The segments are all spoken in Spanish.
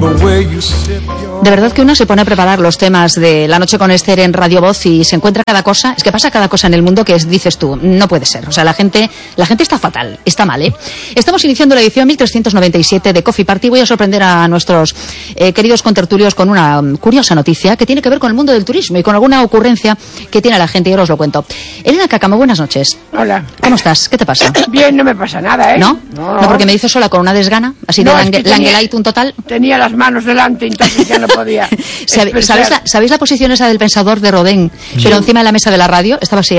De verdad que uno se pone a preparar los temas de La Noche con Esther en Radio Voz y se encuentra cada cosa, es que pasa cada cosa en el mundo que dices tú, no puede ser. O sea, la gente está fatal, está mal, ¿eh? Estamos iniciando la edición 1397 de Coffee Party. Voy a sorprender a nuestros queridos contertulios con una curiosa noticia que tiene que ver con el mundo del turismo y con alguna ocurrencia que tiene la gente, y ahora os lo cuento. Elena Cácamo, buenas noches. Hola. ¿Cómo estás? ¿Qué te pasa? Bien, no me pasa nada, ¿eh? ¿No? No, porque me dices sola con una desgana, así de Langelite un total. Tenía las manos delante, entonces ya no podía. ¿Sabéis la posición esa del pensador de Rodin? Sí. Pero encima de la mesa de la radio estaba así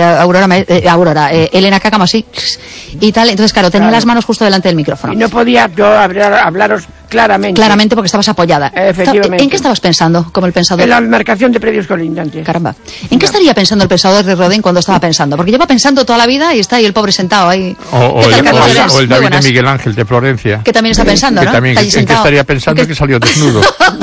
Elena Cácamo así y tal, entonces claro, tenía las manos justo delante del micrófono. Y no podía yo hablaros claramente. Claramente porque estabas apoyada. Efectivamente. ¿En qué estabas pensando como el pensador? En la marcación de predios colindantes. Caramba. ¿En qué estaría pensando el pensador de Rodin cuando estaba pensando? Porque lleva pensando toda la vida y está ahí el pobre sentado ahí. O el David de Miguel Ángel de Florencia. Que también está pensando, ¿no? También, ¿en qué estaría pensando que salió desnudo?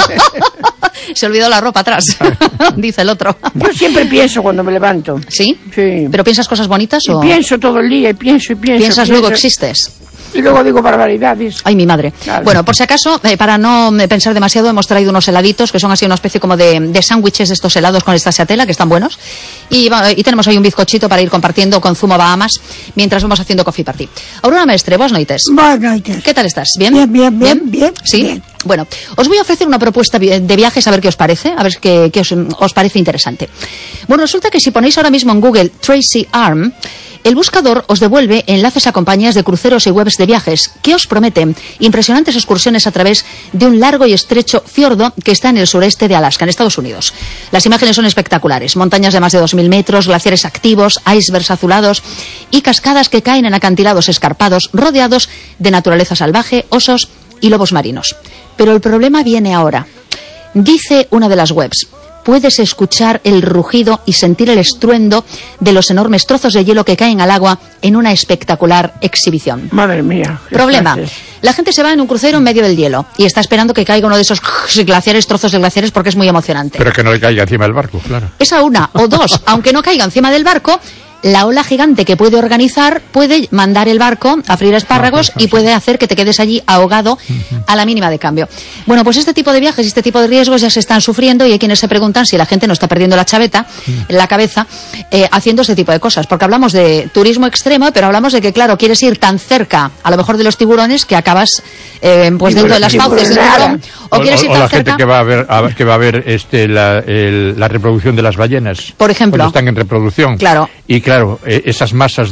Se olvidó la ropa atrás, dice el otro. Yo siempre pienso cuando me levanto. ¿Sí? Sí. ¿Pero piensas cosas bonitas o...? Pienso todo el día y pienso. ¿Piensas luego existes? Y luego digo barbaridades. Ay, mi madre. Claro. Bueno, por si acaso, para no pensar demasiado, hemos traído unos heladitos que son así una especie como de sándwiches de estos helados con esta tela, que están buenos. Y tenemos ahí un bizcochito para ir compartiendo con zumo Bahamas mientras vamos haciendo Coffee Party. Aurora Mestre, buenas noites. Buenas noites. ¿Qué tal estás? ¿Bien? Bien. ¿Sí? Bien. Bueno, os voy a ofrecer una propuesta de viajes a ver qué os parece, a ver qué os parece interesante. Bueno, resulta que si ponéis ahora mismo en Google Tracy Arm, el buscador os devuelve enlaces a compañías de cruceros y webs de viajes que os prometen impresionantes excursiones a través de un largo y estrecho fiordo que está en el sureste de Alaska, en Estados Unidos. Las imágenes son espectaculares. Montañas de más de 2.000 metros, glaciares activos, icebergs azulados y cascadas que caen en acantilados escarpados rodeados de naturaleza salvaje, osos y lobos marinos. Pero el problema viene ahora. Dice una de las webs: puedes escuchar el rugido y sentir el estruendo de los enormes trozos de hielo que caen al agua en una espectacular exhibición. Madre mía. Problema. La gente se va en un crucero en medio del hielo y está esperando que caiga uno de esos trozos de glaciares porque es muy emocionante. Pero que no le caiga encima del barco, claro. Esa una. O dos, aunque no caiga encima del barco, la ola gigante que puede organizar puede mandar el barco a freír espárragos y puede hacer que te quedes allí ahogado a la mínima de cambio. Bueno, pues este tipo de viajes y este tipo de riesgos ya se están sufriendo y hay quienes se preguntan si la gente no está perdiendo la chaveta en la cabeza haciendo este tipo de cosas. Porque hablamos de turismo extremo, pero hablamos de que, claro, quieres ir tan cerca, a lo mejor de los tiburones, que acabas pues dentro de las fauces del tiburón. O quieres ir tan la cerca... gente que va a ver la reproducción de las ballenas. Por ejemplo. Cuando están en reproducción. Claro. Y claro, esas masas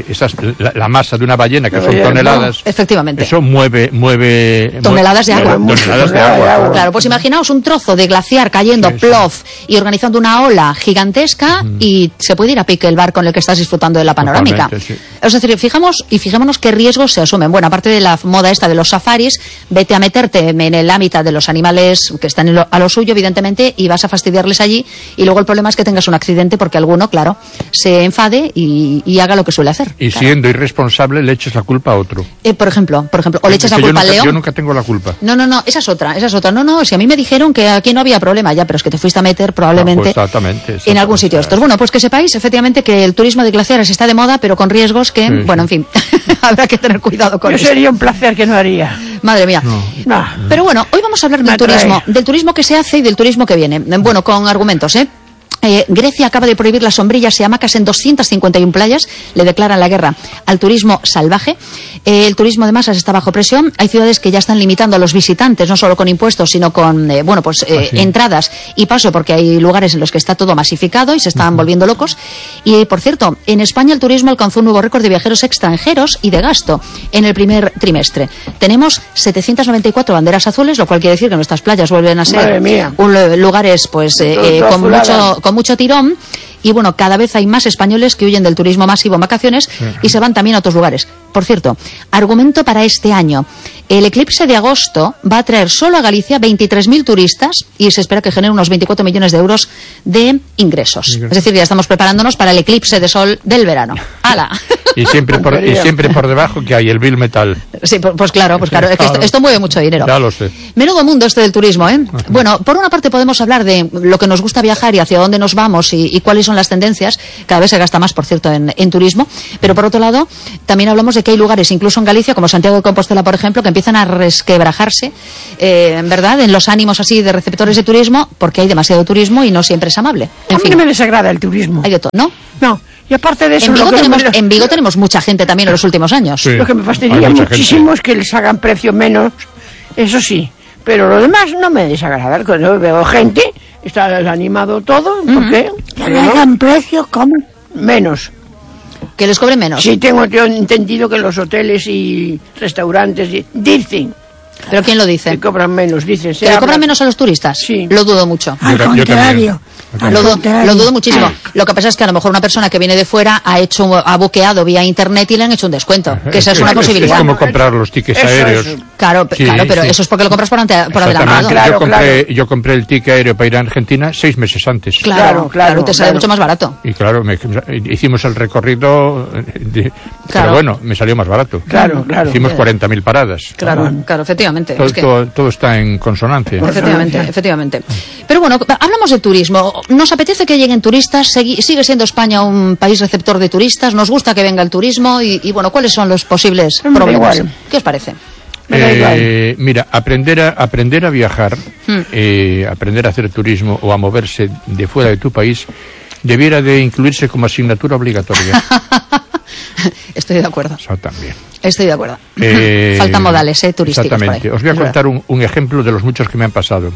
la masa de una ballena, que son toneladas. Efectivamente. Eso mueve toneladas de agua. Toneladas de agua. Claro, pues imaginaos un trozo de glaciar cayendo plof y organizando una ola gigantesca y se puede ir a pique el barco en el que estás disfrutando de la panorámica. Sí. Es decir, fijémonos qué riesgos se asumen. Bueno, aparte de la moda esta de los safaris, vete a meterte en el hábitat de los animales que están a lo suyo, evidentemente, y vas a fastidiarles allí, y luego el problema es que tengas un accidente porque alguno, claro, se enfade y haga lo que suele hacer. Y claro, siendo irresponsable le eches la culpa a otro. Por ejemplo, o le echas la culpa al león. Yo nunca tengo la culpa. No, esa es otra. No, si a mí me dijeron que aquí no había problema, ya, pero es que te fuiste a meter probablemente exactamente, en algún sitio de estos. Bueno, pues que sepáis efectivamente que el turismo de glaciares está de moda, pero con riesgos que, en fin, habrá que tener cuidado con eso. Sería un placer que no haría. Madre mía. No. Pero bueno, hoy vamos a hablar del turismo que se hace y del turismo que viene. Bueno, con argumentos, Grecia acaba de prohibir las sombrillas y hamacas en 251 playas, le declaran la guerra al turismo salvaje. El turismo de masas está bajo presión. Hay ciudades que ya están limitando a los visitantes, no solo con impuestos, sino con entradas y paso, porque hay lugares en los que está todo masificado y se están volviendo locos. Y, por cierto, en España el turismo alcanzó un nuevo récord de viajeros extranjeros y de gasto en el primer trimestre. Tenemos 794 banderas azules, lo cual quiere decir que nuestras playas vuelven a ser lugares con mucho tirón. Y bueno, cada vez hay más españoles que huyen del turismo masivo en vacaciones y se van también a otros lugares. Por cierto, argumento para este año. El eclipse de agosto va a traer solo a Galicia 23.000 turistas y se espera que genere unos 24 millones de euros de ingresos. Es decir, ya estamos preparándonos para el eclipse de sol del verano. ¡Hala! Y siempre por debajo que hay el bill metal. Sí, pues claro. Es que esto mueve mucho dinero. Ya lo sé. Menudo mundo este del turismo, ¿eh? Bueno, por una parte podemos hablar de lo que nos gusta viajar y hacia dónde nos vamos y cuáles son son las tendencias. Cada vez se gasta más, por cierto, en turismo. Pero por otro lado, también hablamos de que hay lugares, incluso en Galicia, como Santiago de Compostela, por ejemplo, que empiezan a resquebrajarse, ¿verdad?, en los ánimos así de receptores de turismo, porque hay demasiado turismo y no siempre es amable. A mí no me desagrada el turismo. Hay de todo, ¿no? No. Y aparte de eso... En Vigo tenemos mucha gente también en los últimos años. Sí, lo que me fastidia muchísimo es que les hagan precio menos, eso sí. Pero lo demás no me desagrada. Cuando veo gente, está animado todo, ¿por qué? ¿Que le hagan precio? ¿Cómo? Menos. ¿Que les cobren menos? Sí, tengo entendido que los hoteles y restaurantes dicen... ¿Pero quién lo dice? Que cobran menos, dicen. ¿Que le cobran menos a los turistas? Sí. Lo dudo mucho. Al contrario. Lo dudo muchísimo. Lo que pasa es que a lo mejor una persona que viene de fuera ha buqueado vía internet y le han hecho un descuento. Que esa es una posibilidad. Es como comprar los tickets aéreos. Claro, Sí, pero sí. eso es porque lo compras por adelantado. Yo compré el ticket aéreo para ir a Argentina 6 meses antes. Claro, te sale mucho más barato. Y claro, hicimos el recorrido, pero bueno, me salió más barato. Claro. Hicimos 40.000 paradas. Claro, efectivamente. Todo está en consonancia. Efectivamente. Pero bueno, hablamos de turismo. ¿Nos apetece que lleguen turistas? ¿Sigue siendo España un país receptor de turistas? ¿Nos gusta que venga el turismo? Y bueno, ¿cuáles son los posibles problemas? Igual. ¿Qué os parece? Mira, aprender a viajar, aprender a hacer turismo o a moverse de fuera de tu país debiera de incluirse como asignatura obligatoria. Estoy de acuerdo. Eso también. Estoy de acuerdo. Faltan modales turísticos. Exactamente. Por ahí. Os voy a contar un ejemplo de los muchos que me han pasado.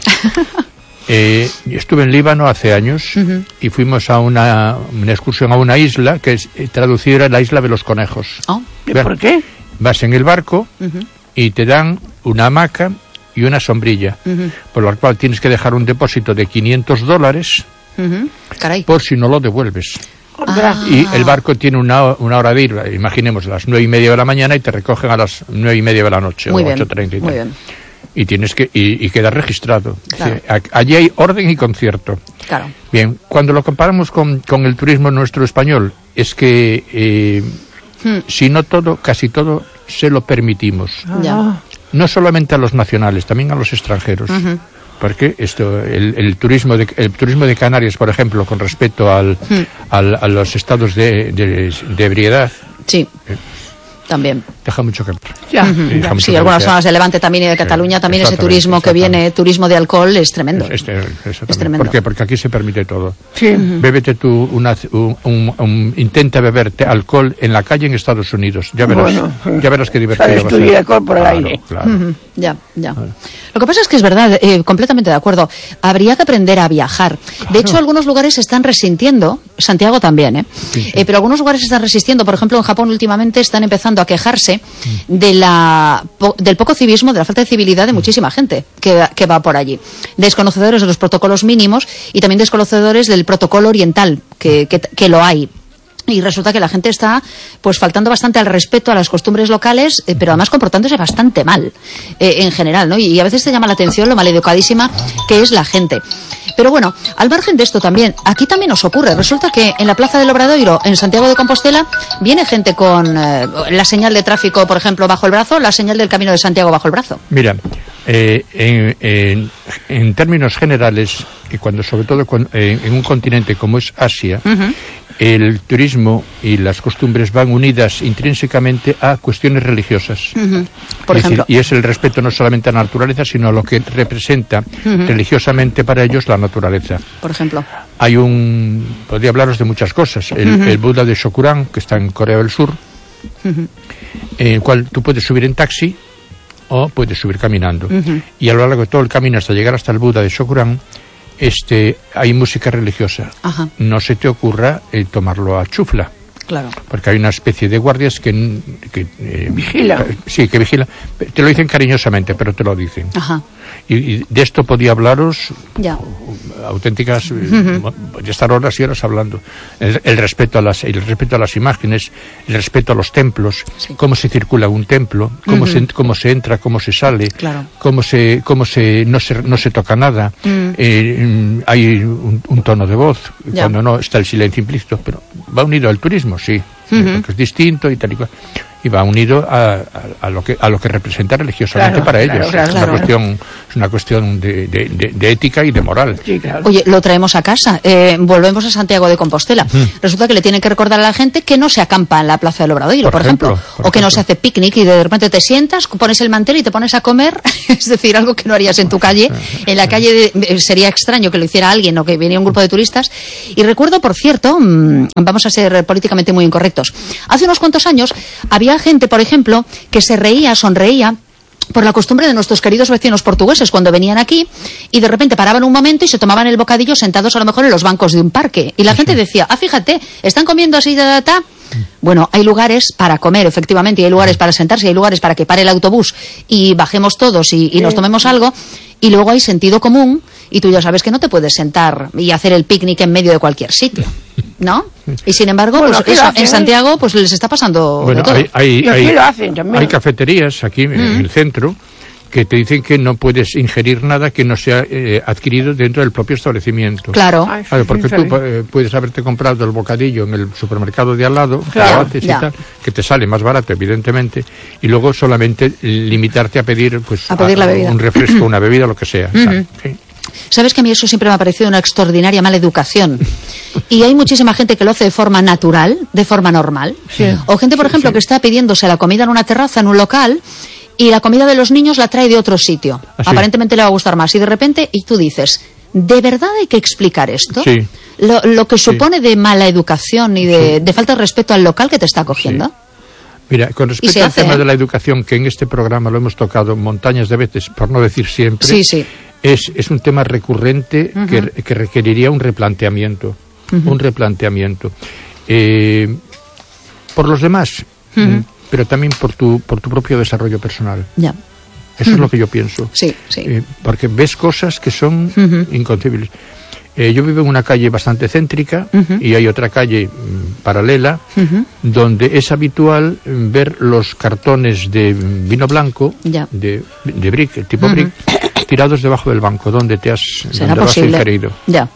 Estuve en Líbano hace años y fuimos a una excursión a una isla que es traducida la isla de los conejos. Oh. ¿Por qué? Vas en el barco y te dan una hamaca y una sombrilla, por lo cual tienes que dejar un depósito de $500 Caray. por si no lo devuelves. Y el barco tiene una hora de ir, imaginemos, a las 9:30 de la mañana y te recogen a las 9:30 de la noche, Muy o bien, 8:30. muy bien. Y tienes que y queda registrado. Claro. Allí hay orden y concierto. Claro. Bien, cuando lo comparamos con el turismo nuestro español, es que si no todo, casi todo, se lo permitimos. Ya. No solamente a los nacionales, también a los extranjeros. Porque el turismo de Canarias, por ejemplo, con respecto a los estados de ebriedad, Sí. También. deja mucho que Sí, algunas zonas de Levante también y de Cataluña también ese turismo que viene, turismo de alcohol, es tremendo. Es tremendo. ¿Por qué? Porque aquí se permite todo. Sí. Bébete tú intenta beberte alcohol en la calle en Estados Unidos. Ya verás qué divertido Sales va a tú ser. y alcohol por el aire. Claro. Ya. Lo que pasa es que es verdad, completamente de acuerdo. Habría que aprender a viajar. De hecho, algunos lugares se están resintiendo, Santiago también, Sí. pero algunos lugares se están resistiendo. Por ejemplo, en Japón últimamente están empezando a quejarse del poco civismo, de la falta de civilidad de muchísima gente que va por allí. Desconocedores de los protocolos mínimos y también desconocedores del protocolo oriental, que lo hay. Y resulta que la gente está pues faltando bastante al respeto a las costumbres locales, pero además comportándose bastante mal en general, ¿no? Y a veces te llama la atención lo maleducadísima que es la gente. Pero bueno, al margen de esto también, aquí también nos ocurre. Resulta que en la Plaza del Obradoiro, en Santiago de Compostela, viene gente con la señal de tráfico, por ejemplo, bajo el brazo, la señal del Camino de Santiago bajo el brazo. Mira, en términos generales, y sobre todo en un continente como es Asia, el turismo y las costumbres van unidas intrínsecamente a cuestiones religiosas. Por ejemplo. Y es el respeto no solamente a la naturaleza, sino a lo que representa religiosamente para ellos la naturaleza. Por ejemplo. Podría hablaros de muchas cosas. El Buda de Shokuran, que está en Corea del Sur, en el cual tú puedes subir en taxi o puedes subir caminando. Y a lo largo de todo el camino hasta llegar hasta el Buda de Shokuran, hay música religiosa. Ajá. No se te ocurra tomarlo a chufla. Claro. Porque hay una especie de guardias que Vigila. Sí, que vigila. Te lo dicen cariñosamente, pero te lo dicen. Ajá. Y de esto podía hablaros Ya. auténticas, podría estar horas y horas hablando. El respeto a las imágenes, el respeto a los templos, Sí. cómo se circula un templo, cómo se entra, cómo se sale, Claro. no se toca nada. Hay un tono de voz, Ya. cuando no está el silencio implícito, pero va unido al turismo, sí. porque es distinto y tal y cual. Y va unido a lo que representa religiosamente para ellos. Es una cuestión de ética y de moral. Sí, claro. Oye, lo traemos a casa. Volvemos a Santiago de Compostela. Resulta que le tienen que recordar a la gente que no se acampa en la Plaza del Obradoiro, por ejemplo. O que no se hace picnic y de repente te sientas, pones el mantel y te pones a comer. Es decir, algo que no harías en tu calle. En la calle sería extraño que lo hiciera alguien o que viniera un grupo de turistas. Y recuerdo, por cierto, vamos a ser políticamente muy incorrectos. Hace unos cuantos años había gente, por ejemplo, que sonreía por la costumbre de nuestros queridos vecinos portugueses cuando venían aquí y de repente paraban un momento y se tomaban el bocadillo sentados a lo mejor en los bancos de un parque. Y la gente decía, fíjate, están comiendo así, Bueno, hay lugares para comer, efectivamente, y hay lugares para sentarse, y hay lugares para que pare el autobús y bajemos todos y nos tomemos algo, y luego hay sentido común, y tú ya sabes que no te puedes sentar y hacer el picnic en medio de cualquier sitio, ¿no? Y sin embargo, bueno, pues eso, en Santiago pues les está pasando de todo. Hay cafeterías aquí en el centro que te dicen que no puedes ingerir nada que no sea adquirido dentro del propio establecimiento. Claro. Porque tú puedes haberte comprado el bocadillo en el supermercado de al lado, que te sale más barato, evidentemente, y luego solamente limitarte a pedir, la bebida. Un refresco, una bebida, lo que sea. ¿Sí? Sabes que a mí eso siempre me ha parecido una extraordinaria mala educación. Y hay muchísima gente que lo hace de forma natural, de forma normal. Sí. O gente, por ejemplo, que está pidiéndose la comida en una terraza, en un local, y la comida de los niños la trae de otro sitio. Aparentemente le va a gustar más. Y de repente, y tú dices, ¿de verdad hay que explicar esto? Sí. Lo que supone de mala educación y de falta de respeto al local que te está acogiendo. Sí. Mira, con respecto al tema de la educación, que en este programa lo hemos tocado montañas de veces, por no decir siempre, es un tema recurrente que requeriría un replanteamiento. Un replanteamiento. Por los demás, pero también por tu propio desarrollo personal. Ya. Eso es lo que yo pienso. Sí. Porque ves cosas que son inconcebibles. Yo vivo en una calle bastante céntrica y hay otra calle paralela donde es habitual ver los cartones de vino blanco, de brick, tipo brick, tirados debajo del banco donde te has ingerido. Ya.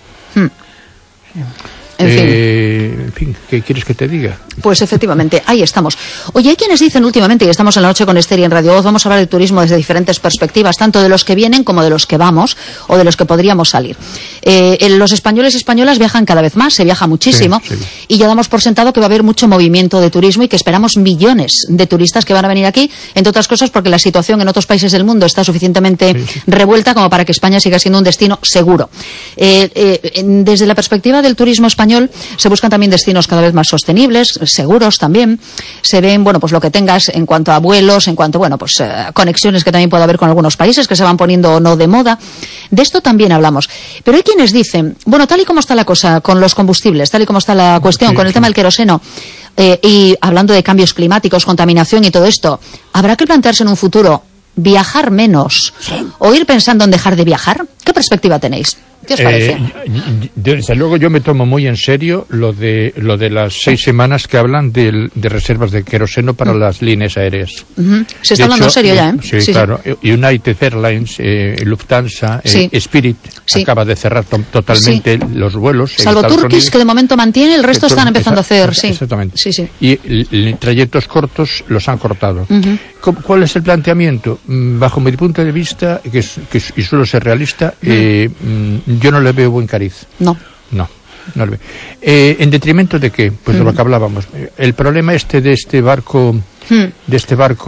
En fin, ¿qué quieres que te diga? Pues efectivamente, ahí estamos. Oye, hay quienes dicen últimamente, y estamos en la noche con Esther y en Radio Voz, vamos a hablar de turismo desde diferentes perspectivas, tanto de los que vienen como de los que vamos, o de los que podríamos salir. Los españoles y españolas viajan cada vez más, se viaja muchísimo, y ya damos por sentado que va a haber mucho movimiento de turismo y que esperamos millones de turistas que van a venir aquí, entre otras cosas porque la situación en otros países del mundo está suficientemente revuelta como para que España siga siendo un destino seguro. Desde la perspectiva del turismo español, se buscan también destinos cada vez más sostenibles, seguros también. Se ven, pues lo que tengas en cuanto a vuelos, en cuanto, conexiones que también puede haber con algunos países que se van poniendo o no de moda. De esto también hablamos. Pero hay quienes dicen, tal y como está la cosa con los combustibles, tal y como está la cuestión con el tema del queroseno, y hablando de cambios climáticos, contaminación y todo esto, ¿habrá que plantearse en un futuro viajar menos o ir pensando en dejar de viajar? ¿Qué perspectiva tenéis? ¿Qué os parece? Desde luego yo me tomo muy en serio lo de las 6 semanas que hablan de reservas de queroseno para las líneas aéreas. Se está hablando en serio ya, ¿eh? Sí, claro. United Airlines, Lufthansa, Spirit acaba de cerrar totalmente los vuelos. Salvo Turkish, que de momento mantiene, el resto están empezando a hacer. Exactamente. Sí. Y trayectos cortos los han cortado. ¿Cuál es el planteamiento? Bajo mi punto de vista, y suelo ser realista, yo no le veo buen cariz. No le veo. ¿En detrimento de qué? Pues de lo que hablábamos. El problema de este barco que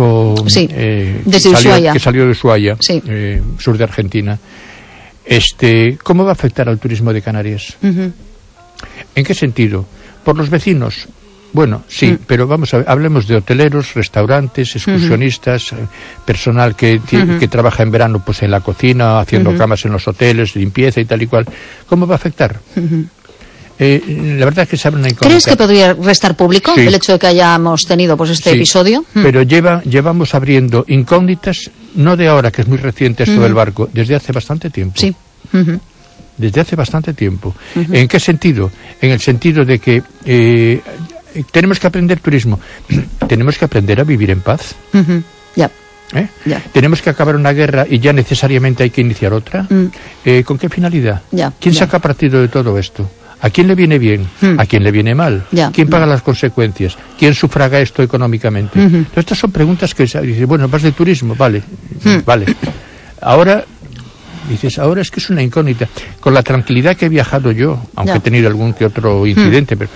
salió de Ushuaia, sur de Argentina, ¿cómo va a afectar al turismo de Canarias? ¿En qué sentido? ¿Por los vecinos? Bueno, sí, pero vamos a ver, hablemos de hoteleros, restaurantes, excursionistas, personal que trabaja en verano pues en la cocina, haciendo camas en los hoteles, limpieza y tal y cual. ¿Cómo va a afectar? La verdad es que se abre una incógnita. ¿Crees que podría restar público el hecho de que hayamos tenido este episodio? Pero llevamos abriendo incógnitas, no de ahora, que es muy reciente esto del barco, desde hace bastante tiempo. Sí. Desde hace bastante tiempo. ¿En qué sentido? En el sentido de que tenemos que aprender turismo, tenemos que aprender a vivir en paz. Tenemos que acabar una guerra y ya necesariamente hay que iniciar otra. ¿Con qué finalidad? ¿Quién saca partido de todo esto? ¿A quién le viene bien? ¿A quién le viene mal? ¿Quién paga las consecuencias? ¿Quién sufraga esto económicamente? Entonces, estas son preguntas que dices, bueno, vas de turismo, vale, vale. Ahora, dices, ahora es que es una incógnita. Con la tranquilidad que he viajado yo, aunque he tenido algún que otro incidente, pero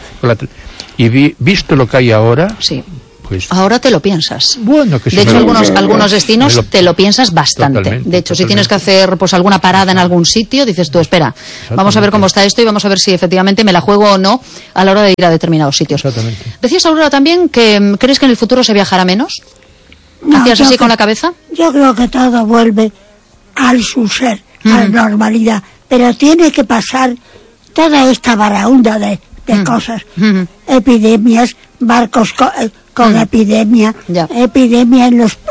visto lo que hay ahora... Sí. Pues, ahora te lo piensas. Bueno, que de hecho, algunos destinos te lo piensas bastante. De hecho, si tienes que hacer pues alguna parada en algún sitio, dices tú, espera, vamos a ver cómo está esto y vamos a ver si efectivamente me la juego o no a la hora de ir a determinados sitios. Decías, Aurora, también que crees que en el futuro se viajará menos. ¿Hacías así con la cabeza? Yo creo que todo vuelve al su ser, a la normalidad. Pero tiene que pasar toda esta baraunda de cosas. Epidemias, barcos con epidemia, epidemia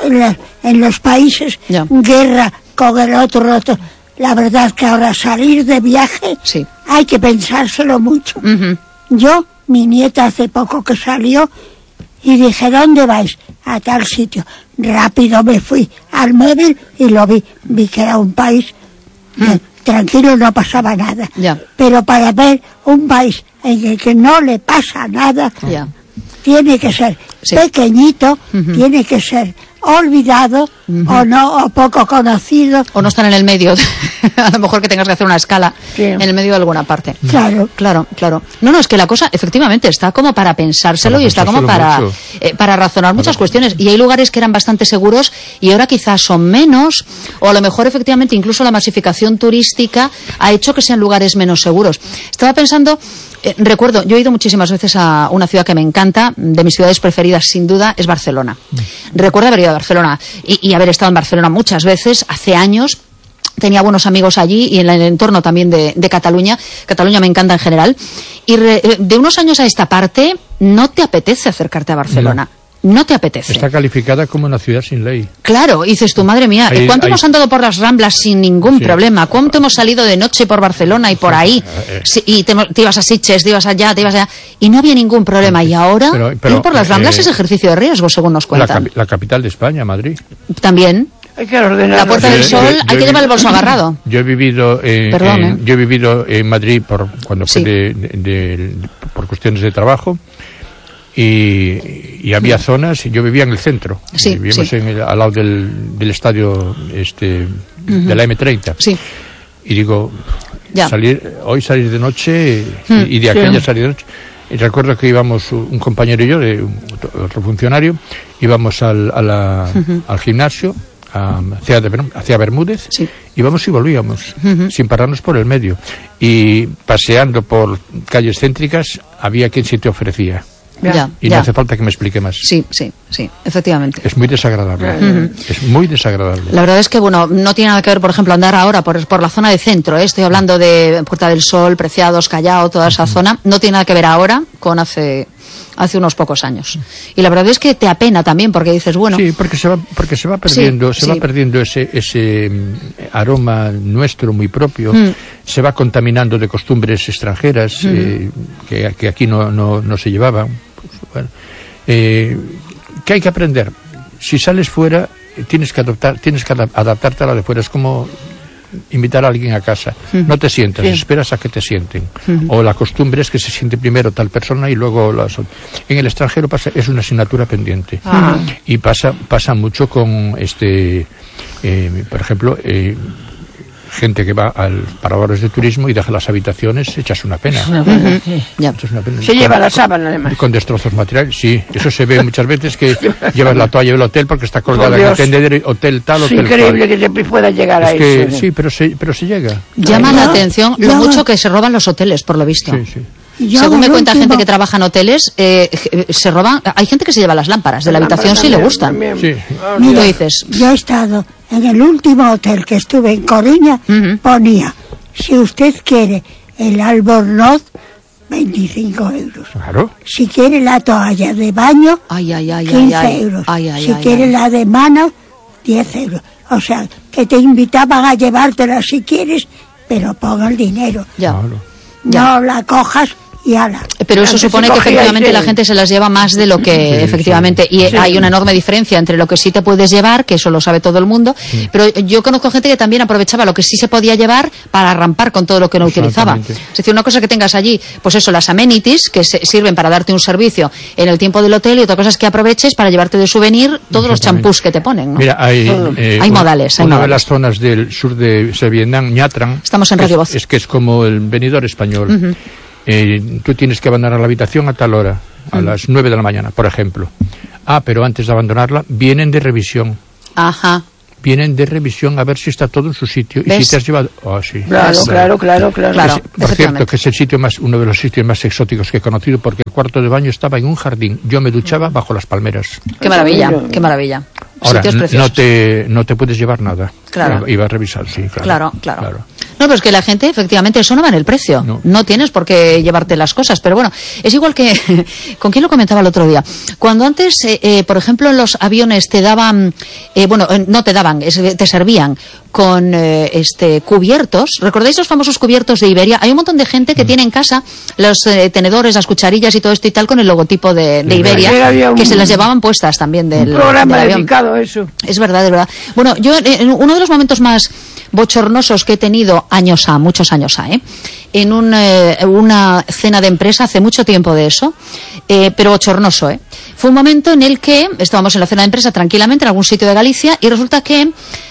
en los países, guerra con el otro. La verdad que ahora salir de viaje hay que pensárselo mucho. Yo, mi nieta hace poco que salió y dije, ¿dónde vais? A tal sitio. Rápido me fui al móvil y lo vi que era un país tranquilo, no pasaba nada. Pero para ver un país en el que no le pasa nada, tiene que ser pequeñito, tiene que ser olvidado o poco conocido, o no estar en el medio. A lo mejor que tengas que hacer una escala en el medio de alguna parte. Claro. No, es que la cosa efectivamente está como para pensárselo y está como para razonar muchas cuestiones. Y hay lugares que eran bastante seguros y ahora quizás son menos, o a lo mejor efectivamente incluso la masificación turística ha hecho que sean lugares menos seguros. Estaba pensando, recuerdo, yo he ido muchísimas veces a una ciudad que me encanta, de mis ciudades preferidas sin duda es Barcelona. Recuerdo haber ido a Barcelona y haber estado en Barcelona muchas veces, hace años. Tenía buenos amigos allí y en el entorno también de Cataluña. Cataluña me encanta en general. Y de unos años a esta parte, no te apetece acercarte a Barcelona. No te apetece. Está calificada como una ciudad sin ley. Claro, dices tú, madre mía, ¿cuánto hemos andado por las Ramblas sin ningún problema? ¿Cuánto hemos salido de noche por Barcelona y por ahí? Y te ibas a Sitges, te ibas allá, y no había ningún problema. Y ahora, ir por las Ramblas es ejercicio de riesgo, según nos cuentan. La capital de España, Madrid. También. Hay que ordenar. La Puerta del Sol, hay que llevar el bolso agarrado. Yo he vivido en Madrid cuando fui por cuestiones de trabajo. Y había zonas, yo vivía en el centro, vivíamos al lado del estadio de la M30. Y digo, hoy salir de noche y de aquella salir de noche. Y recuerdo que íbamos, un compañero y yo, otro funcionario, íbamos al gimnasio, hacia Bermúdez, íbamos y volvíamos, sin pararnos por el medio. Y paseando por calles céntricas, había quien sí te ofrecía. No hace falta que me explique más. Sí, efectivamente. Es muy desagradable. Es muy desagradable. La verdad es que, bueno, no tiene nada que ver, por ejemplo, andar ahora por la zona de centro. Estoy hablando de Puerta del Sol, Preciados, Callao, toda esa zona. No tiene nada que ver ahora con hace unos pocos años. Y la verdad es que te apena también, porque dices, bueno... Sí, porque se va perdiendo, va perdiendo ese aroma nuestro muy propio, se va contaminando de costumbres extranjeras que aquí no se llevaban. Pues, bueno, ¿qué hay que aprender? Si sales fuera, tienes que adaptarte a la de fuera. Es como invitar a alguien a casa. No te sientas, esperas a que te sienten. O la costumbre es que se siente primero tal persona y luego en el extranjero es una asignatura pendiente. Y pasa mucho con por ejemplo, gente que va al paradores de turismo y deja las habitaciones, echas una pena. Se lleva la sábana además. Con destrozos materiales, eso se ve muchas veces, que llevas la toalla del hotel porque está colgada en el tendedero, hotel tal, hotel tal. Es increíble que se pueda llegar a eso. Sí, pero se llega. Llama la atención lo mucho que se roban los hoteles, por lo visto. Según me cuenta gente que trabaja en hoteles, se roban. Hay gente que se lleva las lámparas de la habitación si le gustan. Mira, dices. Yo he estado en el último hotel que estuve en Coruña, ponía, si usted quiere el albornoz, 25 euros. Claro. Si quiere la toalla de baño, 15 euros. Si quiere la de mano, 10 euros. O sea, que te invitaban a llevártela si quieres, pero ponga el dinero. No la cojas y ala. Pero eso supone que efectivamente la gente se las lleva más de lo que efectivamente, y hay una enorme diferencia entre lo que sí te puedes llevar, que eso lo sabe todo el mundo, pero yo conozco gente que también aprovechaba lo que sí se podía llevar para rampar con todo lo que no utilizaba. Es decir, una cosa que tengas allí, pues eso, las amenities, que sirven para darte un servicio en el tiempo del hotel, y otra cosa es que aproveches para llevarte de souvenir todos los champús que te ponen, ¿no? Mira, hay modales. Hay una modales. de las zonas del sur de Vietnam, Nha Trang, estamos en Radio Voz. Es que es como el Benidorm español. Tú tienes que abandonar la habitación a tal hora, a las 9 de la mañana, por ejemplo. Pero antes de abandonarla, vienen de revisión. Ajá. Vienen de revisión a ver si está todo en su sitio. ¿Ves? Y si te has llevado... sí. Claro. Por cierto, que es uno de los sitios más exóticos que he conocido, porque el cuarto de baño estaba en un jardín. Yo me duchaba bajo las palmeras. Qué maravilla, qué maravilla. Ahora, Sitios preciosos. no te puedes llevar nada. Claro. Iba a revisar, sí, claro. No, pero es que la gente, efectivamente, eso no va en el precio. No tienes por qué llevarte las cosas. Pero bueno, es igual que... ¿Con quién lo comentaba el otro día? Cuando antes, por ejemplo, en los aviones te daban... no te daban, te servían con cubiertos. ¿Recordáis los famosos cubiertos de Iberia? Hay un montón de gente que tiene en casa los tenedores, las cucharillas y todo esto y tal con el logotipo de Iberia, que se las llevaban puestas también del programa avión. dedicado a eso. Es verdad, es verdad. Bueno, yo uno de los momentos más bochornosos que he tenido muchos años en una cena de empresa, hace mucho tiempo de eso, pero bochornoso, fue un momento en el que estábamos en la cena de empresa tranquilamente en algún sitio de Galicia y resulta que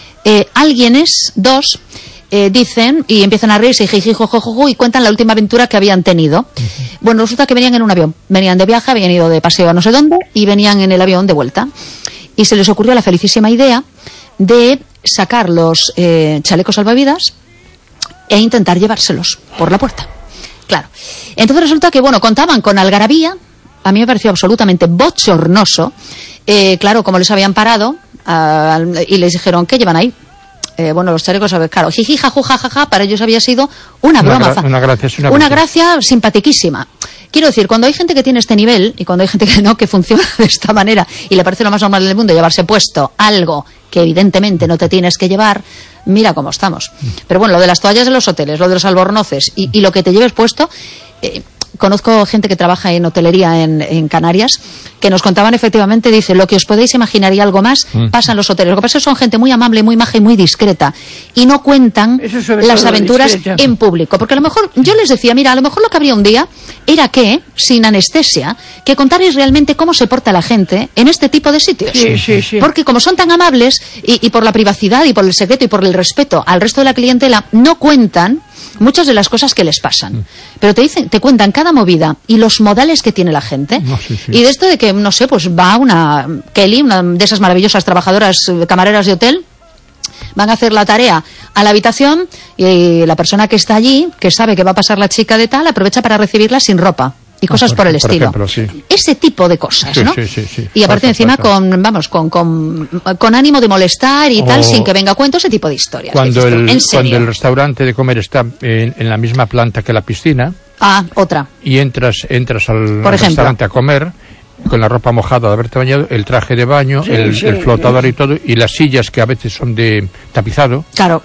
dos dicen y empiezan a reírse y cuentan la última aventura que habían tenido. Bueno, resulta que venían en un avión, venían de viaje, habían ido de paseo a no sé dónde y venían en el avión de vuelta y se les ocurrió la felicísima idea de sacar los chalecos salvavidas e intentar llevárselos por la puerta. Claro. Entonces resulta que, contaban con algarabía. A mí me pareció absolutamente bochornoso. Claro, como les habían parado y les dijeron, ¿qué llevan ahí? Los chalecos, claro, jiji, jaju, jajaja, para ellos había sido una broma. Una gracia simpaticísima. Quiero decir, cuando hay gente que tiene este nivel y cuando hay gente que no, que funciona de esta manera y le parece lo más normal del mundo llevarse puesto algo que evidentemente no te tienes que llevar, mira cómo estamos. Pero bueno, lo de las toallas de los hoteles, lo de los albornoces y lo que te lleves puesto... Conozco gente que trabaja en hotelería en Canarias que nos contaban efectivamente, dice, lo que os podéis imaginar y algo más pasa en los hoteles. Lo que pasa es que son gente muy amable, muy maja y muy discreta y no cuentan las aventuras en público. Porque a lo mejor, yo les decía, mira, a lo mejor lo que habría un día era que, sin anestesia, que contarais realmente cómo se porta la gente en este tipo de sitios. Sí. Porque como son tan amables y por la privacidad y por el secreto y por el respeto al resto de la clientela, no cuentan muchas de las cosas que les pasan. Pero te cuentan cada movida y los modales que tiene la gente. Y de esto de que, no sé, pues va una Kelly, una de esas maravillosas trabajadoras camareras de hotel, van a hacer la tarea a la habitación y la persona que está allí, que sabe que va a pasar la chica de tal, aprovecha para recibirla sin ropa. Y cosas por el estilo. Ejemplo, sí. Ese tipo de cosas, ¿no? Sí. Y aparte encima con ánimo de molestar y tal, sin que venga a cuento ese tipo de historias. Cuando el restaurante de comer está en la misma planta que la piscina. Otra. Y entras al restaurante a comer con la ropa mojada de haberte bañado, el traje de baño, el flotador y todo, y las sillas que a veces son de tapizado. Claro.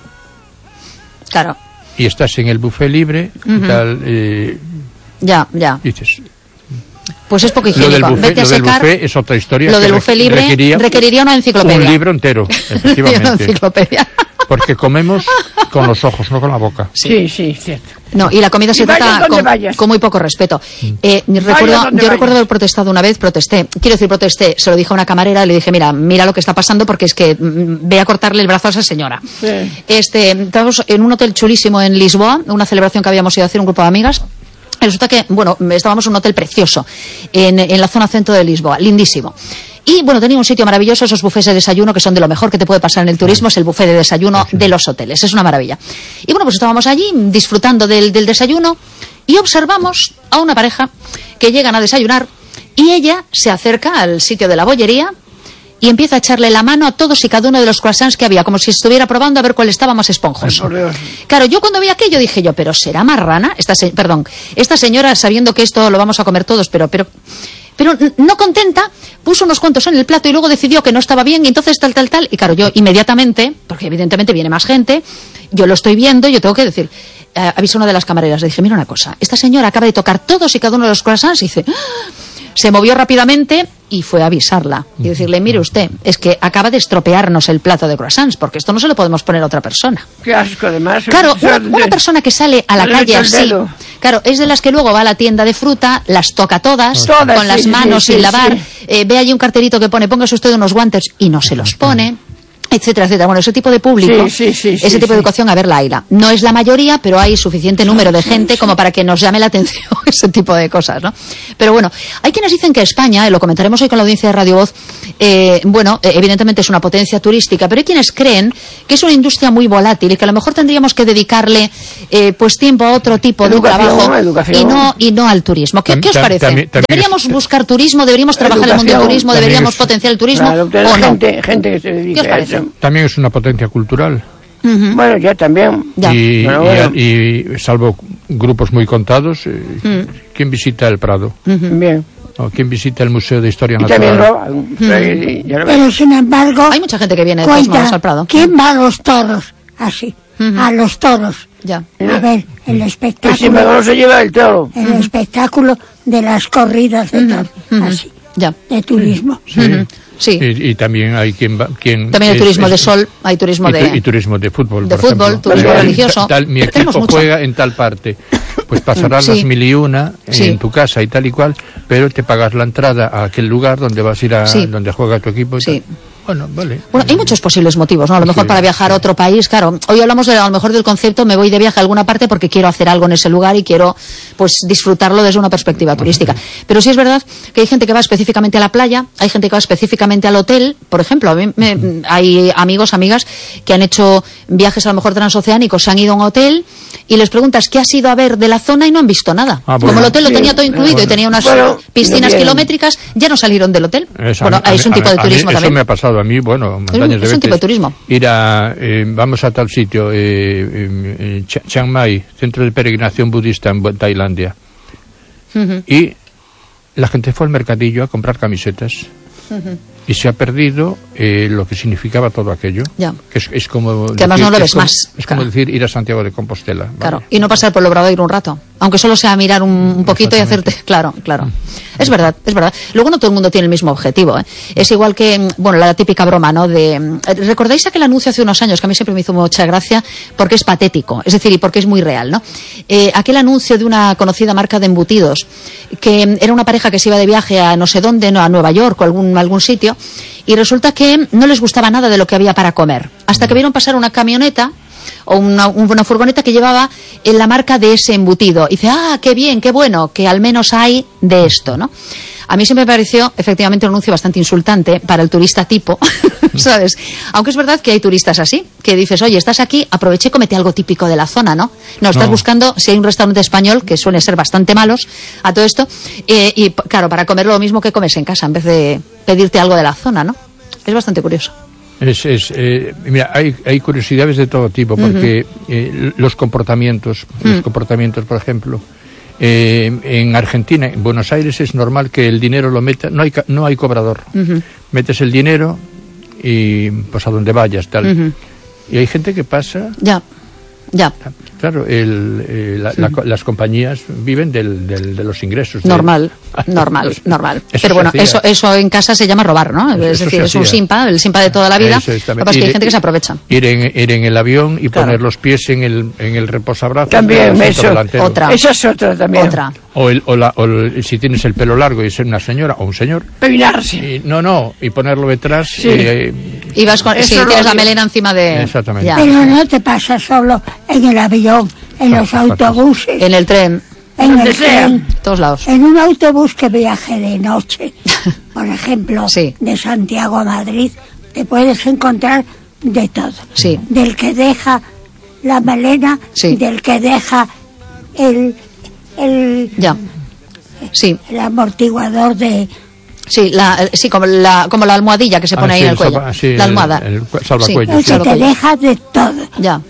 Y estás en el buffet libre y tal... Ya. Dices, pues es poco higiénico. Lo del buffet es otra historia. Lo del buffet libre requeriría una enciclopedia. Un libro entero, efectivamente. Una enciclopedia. Porque comemos con los ojos, no con la boca. Sí, cierto. No, y la comida se trata con muy poco respeto. Recuerdo haber protestado una vez, protesté, se lo dije a una camarera y le dije, mira lo que está pasando porque es que ve a cortarle el brazo a esa señora. Estábamos en un hotel chulísimo en Lisboa, una celebración que habíamos ido a hacer un grupo de amigas. Resulta que, estábamos en un hotel precioso, en la zona centro de Lisboa, lindísimo. Y, tenía un sitio maravilloso, esos buffets de desayuno, que son de lo mejor que te puede pasar en el turismo, es el buffet de desayuno de los hoteles, es una maravilla. Y pues estábamos allí, disfrutando del desayuno, y observamos a una pareja que llegan a desayunar, y ella se acerca al sitio de la bollería, y empieza a echarle la mano a todos y cada uno de los croissants que había, como si estuviera probando a ver cuál estaba más esponjoso. Claro, yo cuando vi aquello dije pero ¿será marrana? Esta señora, sabiendo que esto lo vamos a comer todos, pero no contenta, puso unos cuantos en el plato y luego decidió que no estaba bien y entonces tal. Y claro, yo inmediatamente, porque evidentemente viene más gente, yo lo estoy viendo, yo tengo que decir, avisó a una de las camareras, le dije, mira una cosa, esta señora acaba de tocar todos y cada uno de los croissants, y dice, se movió rápidamente y fue a avisarla y decirle, mire usted, es que acaba de estropearnos el plato de croissants, porque esto no se lo podemos poner a otra persona. Qué asco, además. Claro, una persona que sale a la calle así, claro, es de las que luego va a la tienda de fruta, las toca todas con las manos sin lavar, ve allí un cartelito que pone, póngase usted unos guantes y no se los pone, etcétera, etcétera. Bueno, ese tipo de público, ese tipo de educación, a ver, la hayla. No es la mayoría, pero hay suficiente número de gente como para que nos llame la atención ese tipo de cosas, ¿no? Pero bueno, hay quienes dicen que España, y lo comentaremos hoy con la audiencia de Radio Voz, evidentemente es una potencia turística, pero hay quienes creen que es una industria muy volátil y que a lo mejor tendríamos que dedicarle pues tiempo a otro tipo de trabajo y no al turismo. ¿Qué os parece? ¿Deberíamos buscar turismo? ¿Deberíamos trabajar en el mundo del turismo? ¿Deberíamos potenciar el turismo? Claro, ¿O no? Gente que se dedica ¿Qué os parece? a eso. También es una potencia cultural. Bueno, ya también. Ya. Y salvo grupos muy contados, ¿quién visita el Prado? Bien. ¿O quién visita el Museo de Historia Y también Natural? roban. Pero sin embargo, Hay mucha gente que viene de todos modos al Prado. ¿quién va a los toros? Así, a los toros. Ya. A ver, el Pues si espectáculo, no se lleva el toro. el espectáculo de las corridas de toros, así, Ya. de turismo. Sí. Y también hay quien También hay turismo de sol, hay turismo y turismo de fútbol. de por fútbol, ejemplo. turismo religioso. Mi Tenemos equipo mucho. juega en tal parte. Pues pasarás Sí. las 1001 Sí. en tu casa y tal y cual, pero te pagas la entrada a aquel lugar donde vas a ir Sí. donde juega tu equipo. Y Sí. tal. Bueno, vale. Bueno, hay muchos posibles motivos, ¿no? A lo mejor Sí, para viajar a otro país, claro. Hoy hablamos a lo mejor del concepto, me voy de viaje a alguna parte porque quiero hacer algo en ese lugar y quiero, pues, disfrutarlo desde una perspectiva turística. Pero sí es verdad que hay gente que va específicamente a la playa, hay gente que va específicamente al hotel. Por ejemplo, a mí hay amigos, amigas que han hecho viajes a lo mejor transoceánicos, se han ido a un hotel y les preguntas qué has ido a ver de la zona y no han visto nada. Ah, bueno. Como el hotel lo Sí, tenía todo incluido y bueno. tenía unas Bueno, piscinas bien. kilométricas, ya no salieron del hotel. Eso, Bueno, es un tipo de turismo eso también. me ha pasado a mí, bueno, montañas de es un veces. tipo de turismo. Ir a, vamos a tal sitio, Chiang Mai, centro de peregrinación budista en Tailandia. Y la gente fue al mercadillo a comprar camisetas. Y se ha perdido lo que significaba todo aquello. Ya. Que es como Que además no lo ves más. Es como Claro. decir ir a Santiago de Compostela. ¿vale? Claro, y no pasar por el Obradoiro un rato, aunque solo sea mirar un poquito y hacerte, claro. Es verdad. Luego no todo el mundo tiene el mismo objetivo, ¿eh? Es igual que, bueno, la típica broma, ¿no? ¿Recordáis aquel anuncio hace unos años que a mí siempre me hizo mucha gracia porque es patético, es decir, y porque es muy real, ¿no? Aquel anuncio de una conocida marca de embutidos, que era una pareja que se iba de viaje a no sé dónde, no, a Nueva York o algún sitio, y resulta que no les gustaba nada de lo que había para comer, hasta que vieron pasar una camioneta o una furgoneta que llevaba la marca de ese embutido. Y dice, qué bien, qué bueno, que al menos hay de esto, ¿no? A mí siempre me pareció, efectivamente, un anuncio bastante insultante para el turista tipo, ¿sabes? Aunque es verdad que hay turistas así, que dices, oye, estás aquí, aproveché y comete algo típico de la zona, ¿no? No, estás buscando si hay un restaurante español, que suele ser bastante malos a todo esto, y claro, para comer lo mismo que comes en casa, en vez de pedirte algo de la zona, ¿no? Es bastante curioso. Mira, hay curiosidades de todo tipo, porque los comportamientos, por ejemplo, en Argentina, en Buenos Aires es normal que el dinero lo meta, no hay cobrador. Metes el dinero y pues a donde vayas, tal. Y hay gente que pasa. Ya. Claro, las compañías viven de los ingresos. Normal. Pero bueno, eso en casa se llama robar, ¿no? Es decir, es un simpa, el simpa de toda la vida. Lo que pasa es que hay gente que se aprovecha. Ir en el avión y poner los pies en el reposabrazos. También, eso. Otra. Esa es otra también. Otra. O si tienes el pelo largo y ser una señora o un señor. Peinarse. Y ponerlo detrás. Sí. Y vas con, Eso tienes la lo- melena encima de... Exactamente. Ya. Pero no te pasa solo en el avión, en los autobuses, En el tren, en donde el sea. tren. todos lados. En un autobús que viaje de noche, por ejemplo, Sí. de Santiago a Madrid, te puedes encontrar de todo. Sí. Del que deja la melena, Sí. del que deja el Ya. Sí, amortiguador de... sí, como la almohadilla que se pone ahí en el cuello. La almohada. El salvacuello. El que te salvacuello. deja de todo. Ya.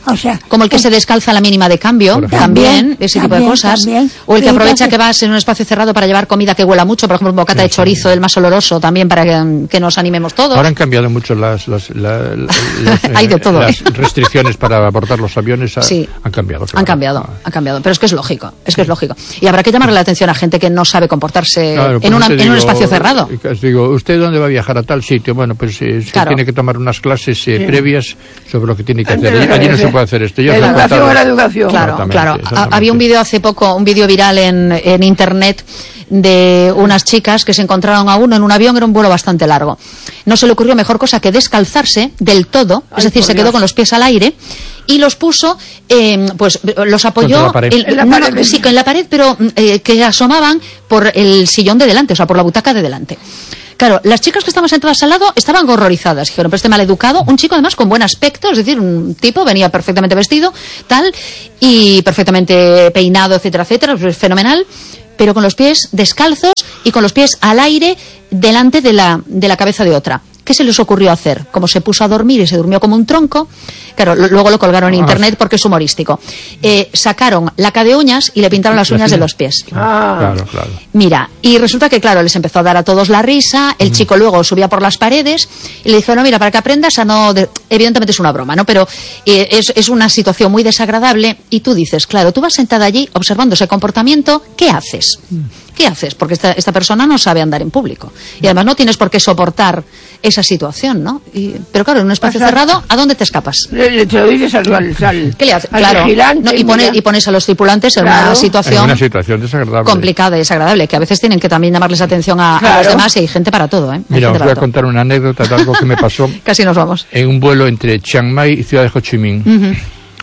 O sea, como el que se descalza a la mínima de cambio, también ese tipo de cosas. O el que aprovecha que vas en un espacio cerrado para llevar comida que huela mucho, por ejemplo, un bocata de chorizo, el más oloroso, también para que nos animemos todos. Ahora han cambiado mucho las hay de todo, las restricciones para abordar los aviones. Sí. Han cambiado. Claro. Han cambiado. Pero es que es lógico. Y habrá que llamarle la atención a gente que no sabe comportarse en un espacio cerrado. Digo, ¿usted dónde va a viajar a tal sitio? Bueno, pues tiene que tomar unas clases previas sobre lo que tiene que hacer. Allí no se puede hacer esto. La educación es la educación. Claro. Había un vídeo hace poco, un vídeo viral en internet de unas chicas que se encontraron a uno en un avión, era un vuelo bastante largo. No se le ocurrió mejor cosa que descalzarse del todo, es decir, se quedó con los pies al aire y los puso, pues los apoyó en la pared, pero que asomaban por el sillón de delante, o sea, por la butaca de delante. Claro, las chicas que estaban sentadas al lado estaban horrorizadas. Dijeron, pero este maleducado, un chico además con buen aspecto, es decir, un tipo, venía perfectamente vestido, tal, y perfectamente peinado, etcétera, etcétera, fenomenal, pero con los pies descalzos y con los pies al aire delante de la cabeza de otra. ¿Qué se les ocurrió hacer? Como se puso a dormir y se durmió como un tronco, claro, luego lo colgaron en internet porque es humorístico. Sacaron laca de uñas y le pintaron las uñas de los pies. Claro. Mira, y resulta que, claro, les empezó a dar a todos la risa, el chico luego subía por las paredes y le dijo, no, mira, para que aprendas a no... Evidentemente es una broma, ¿no? Pero es una situación muy desagradable y tú dices, claro, tú vas sentada allí observando ese comportamiento, ¿qué haces? ¿Qué haces? Porque esta persona no sabe andar en público. Y además no tienes por qué soportar esa situación, ¿no? Pero claro, en un espacio cerrado, ¿a dónde te escapas? Te lo dices al ¿qué le haces? Al claro, vigilante, y pones a los tripulantes en una situación desagradable. complicada y desagradable, que a veces tienen que también llamarles atención a los demás y hay gente para todo, ¿eh? Mira, os voy a contar una anécdota de algo que me pasó. Casi nos vamos. En un vuelo entre Chiang Mai y Ciudad de Ho Chi Minh.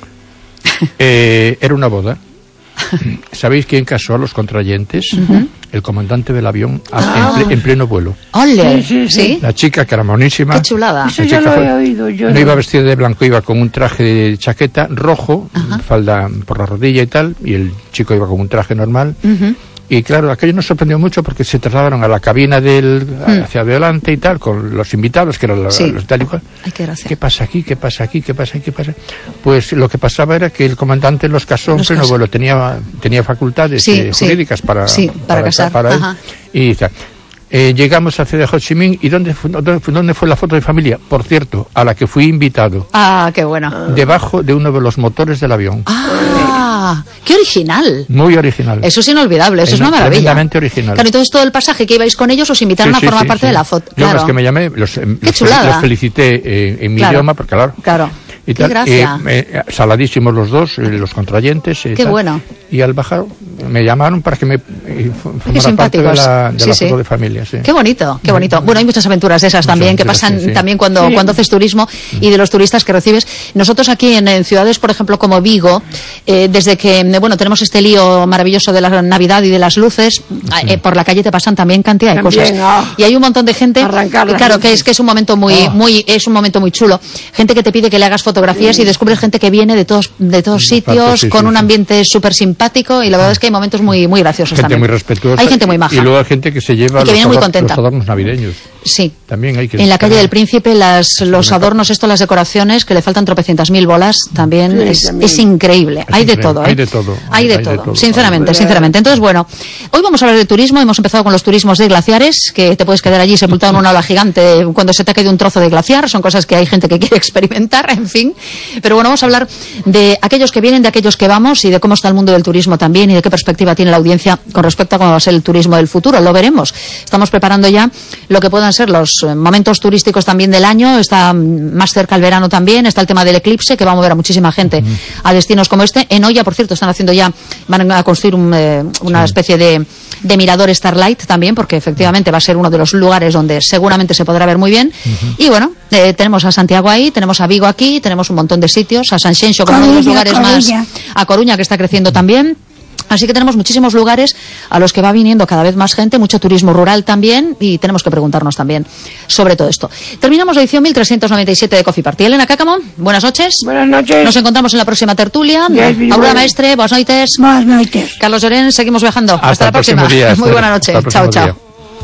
Era una boda. ¿Sabéis quién casó a los contrayentes? El comandante del avión en pleno vuelo. ¡Ole! Sí. La chica, que era monísima. ¡Qué chulada! Eso ya lo he oído yo. No iba vestida de blanco, iba con un traje de chaqueta rojo, falda por la rodilla y tal, y el chico iba con un traje normal. Y claro, aquello nos sorprendió mucho porque se trasladaron a la cabina hacia adelante y tal, con los invitados, que eran los tal y cual. Ay, qué gracia. ¿Qué pasa aquí? ¿Qué pasa aquí? ¿Qué pasa aquí? ¿Qué pasa? Pues lo que pasaba era que el comandante los casó en pleno vuelo, tenía facultades jurídicas para casar. Para él. Y tal. Llegamos a Ciudad de Ho Chi Minh y ¿dónde fue la foto de familia? Por cierto, a la que fui invitado. Ah, qué bueno. Debajo de uno de los motores del avión. ¡Qué original! Muy original. Eso es inolvidable, eso es una maravilla. Tremendamente original. Claro, entonces todo el pasaje que ibais con ellos os invitaron a formar parte de la foto. Yo los que me llamé, los felicité en mi idioma, porque claro. Y qué gracia. Saladísimos los dos, los contrayentes. Qué bueno. Y al bajar me llamaron para que me formara parte de la foto de familia. Sí. Qué bonito, qué bonito. Bueno, hay muchas aventuras de esas también que pasan también cuando haces turismo y de los turistas que recibes. Nosotros aquí en ciudades, por ejemplo, como Vigo, desde que tenemos este lío maravilloso de la Navidad y de las luces, por la calle te pasan también cantidad de cosas. Y hay un montón de gente, claro, que es un momento es un momento muy chulo. Gente que te pide que le hagas fotografías y descubres gente que viene de todos sitios con un ambiente súper simpático y la verdad es que hay momentos muy graciosos gente también. Muy respetuosa. Hay gente muy maja. Y luego hay gente que se lleva que viene muy contenta. Los adornos navideños. Sí. También hay que en la calle del Príncipe los adornos, las decoraciones que le faltan tropecientas mil bolas, también es increíble. Hay de todo, Hay de todo. Hay de todo. Sinceramente. Entonces, bueno, hoy vamos a hablar de turismo. Hemos empezado con los turismos de glaciares, que te puedes quedar allí sepultado en una ola gigante cuando se te ha caído un trozo de glaciar. Son cosas que hay gente que quiere experimentar, en fin. Pero bueno, vamos a hablar de aquellos que vienen, de aquellos que vamos y de cómo está el mundo del turismo también y de qué perspectiva tiene la audiencia con respecto a cómo va a ser el turismo del futuro. Lo veremos. Estamos preparando ya lo que puedan ser los momentos turísticos también del año. Está más cerca el verano también. Está el tema del eclipse, que va a mover a muchísima gente a destinos como este. En Oya, por cierto, van a construir una especie de mirador Starlight también, porque efectivamente va a ser uno de los lugares donde seguramente se podrá ver muy bien. Y bueno, tenemos a Santiago ahí, tenemos a Vigo aquí, tenemos un montón de sitios, a Sanxenxo como uno de los lugares más, a Coruña, que está creciendo también. Así que tenemos muchísimos lugares a los que va viniendo cada vez más gente, mucho turismo rural también, y tenemos que preguntarnos también sobre todo esto. Terminamos la edición 1397 de Coffee Party. Elena Cácamo, buenas noches. Buenas noches. Nos encontramos en la próxima tertulia. Aurora Maestre, buenas noches. Buenas noches. Carlos Llorén, seguimos viajando. Hasta la próxima. Día, muy buena noche. Chao, chao.